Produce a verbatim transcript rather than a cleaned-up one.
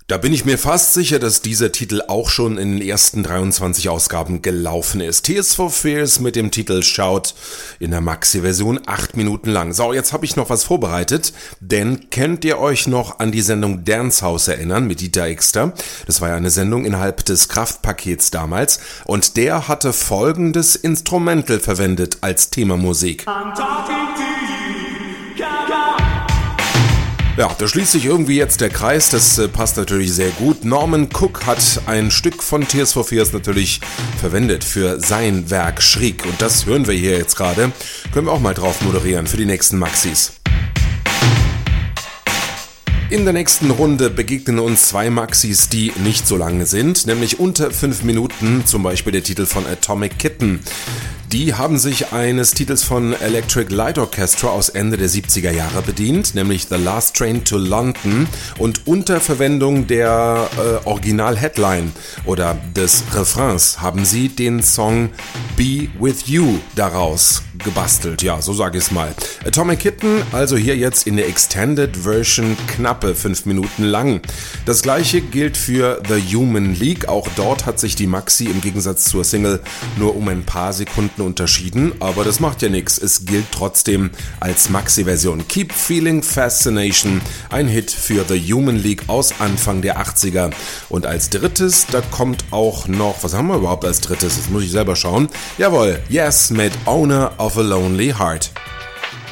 Da bin ich mir fast sicher, dass dieser Titel auch schon in den ersten dreiundzwanzig Ausgaben gelaufen ist. Tears for Fears mit dem Titel Shout in der Maxi-Version, acht Minuten lang. So, jetzt habe ich noch was vorbereitet, denn könnt ihr euch noch an die Sendung Dance House erinnern mit Dieter Exter? Das war ja eine Sendung innerhalb des Kraftpakets damals und der hatte folgendes Instrumental verwendet als Themamusik. Ja, da schließt sich irgendwie jetzt der Kreis, das äh, passt natürlich sehr gut. Norman Cook hat ein Stück von Tears for Fears natürlich verwendet für sein Werk Shriek und das hören wir hier jetzt gerade. Können wir auch mal drauf moderieren für die nächsten Maxis. In der nächsten Runde begegnen uns zwei Maxis, die nicht so lange sind, nämlich unter fünf Minuten, zum Beispiel der Titel von Atomic Kitten. Die haben sich eines Titels von Electric Light Orchestra aus Ende der siebziger Jahre bedient, nämlich The Last Train to London, und unter Verwendung der äh, Original-Headline oder des Refrains haben sie den Song Be With You daraus gebastelt. Ja, so sage ich es mal. Atomic Kitten, also hier jetzt in der Extended Version, knappe fünf Minuten lang. Das gleiche gilt für The Human League. Auch dort hat sich die Maxi im Gegensatz zur Single nur um ein paar Sekunden unterschieden, aber das macht ja nichts. Es gilt trotzdem als Maxi-Version. Keep Feeling Fascination, ein Hit für The Human League aus Anfang der achtziger. Und als drittes, da kommt auch noch, was haben wir überhaupt als drittes? Das muss ich selber schauen. Jawohl, Yes mit Owner of a Lonely Heart.